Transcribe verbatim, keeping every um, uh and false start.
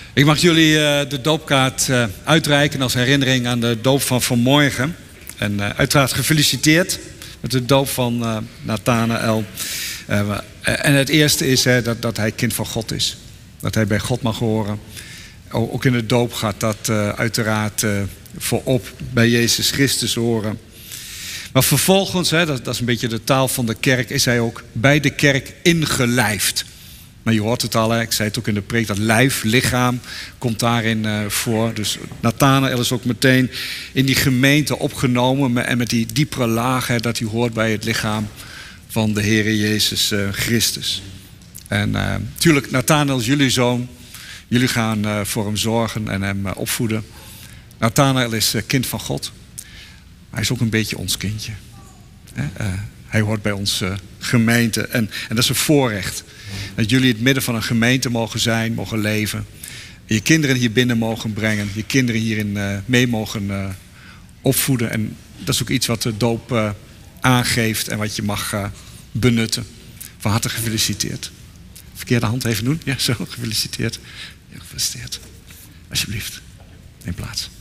Ik mag jullie uh, de doopkaart uh, uitreiken als herinnering aan de doop van vanmorgen. En uh, uiteraard gefeliciteerd met de doop van uh, Nathanael. Uh, en het eerste is uh, dat, dat hij kind van God is. Dat hij bij God mag horen. Ook in de doop gaat dat uh, uiteraard uh, voorop bij Jezus Christus horen. Maar vervolgens, hè, dat, dat is een beetje de taal van de kerk, is hij ook bij de kerk ingelijfd. Maar je hoort het al, hè, ik zei het ook in de preek, dat lijf, lichaam komt daarin uh, voor. Dus Nathanael is ook meteen in die gemeente opgenomen en met die diepere lagen dat hij hoort bij het lichaam van de Heere Jezus uh, Christus. En natuurlijk, uh, Nathanael is jullie zoon. Jullie gaan uh, voor hem zorgen en hem uh, opvoeden. Nathanael is uh, kind van God. Hij is ook een beetje ons kindje. Uh, hij hoort bij onze uh, gemeente. En, en dat is een voorrecht. Dat jullie in het midden van een gemeente mogen zijn, mogen leven. En je kinderen hier binnen mogen brengen. Je kinderen hierin uh, mee mogen uh, opvoeden. En dat is ook iets wat de doop uh, aangeeft en wat je mag uh, benutten. Van harte gefeliciteerd. Verkeerde hand even doen. Ja, zo, gefeliciteerd. Ja, gefeliciteerd. Alsjeblieft, neem plaats.